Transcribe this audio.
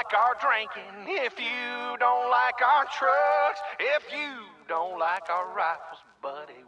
like our drinking, if you don't like our trucks, if you don't like our rifles, buddy,